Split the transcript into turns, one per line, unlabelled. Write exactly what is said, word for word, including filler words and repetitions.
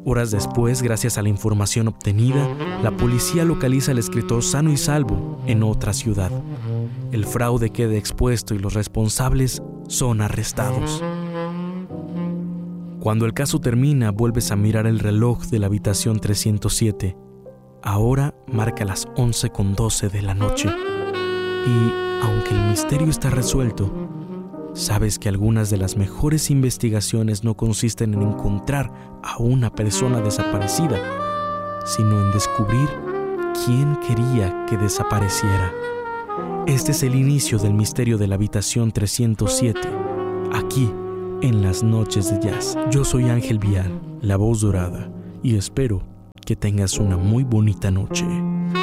Horas después, gracias a la información obtenida, la policía localiza al escritor sano y salvo en otra ciudad. El fraude queda expuesto y los responsables son arrestados. Cuando el caso termina, vuelves a mirar el reloj de la habitación trescientos siete. Ahora marca las once con doce de la noche. Y, aunque el misterio está resuelto, sabes que algunas de las mejores investigaciones no consisten en encontrar a una persona desaparecida, sino en descubrir quién quería que desapareciera. Este es el inicio del misterio de la habitación trescientos siete, aquí en Las Noches de Jazz. Yo soy Ángel Vial, la voz dorada, y espero que tengas una muy bonita noche.